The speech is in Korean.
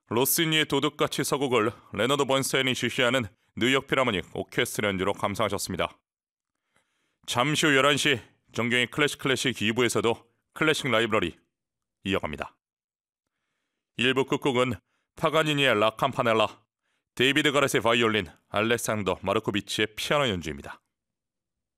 로시니의 도둑같이 서곡을 레너드 번스타인이 주시하는 뉴욕 필하모닉 오케스트라 연주로 감상하셨습니다. 잠시 후 11시 정경의 클래식 2부에서도 클래식 라이브러리 이어갑니다. 1부 끝곡은 파가니니의 라 캠파넬라, 데이비드 가렛의 바이올린, 알렉산더 마르코비치의 피아노 연주입니다.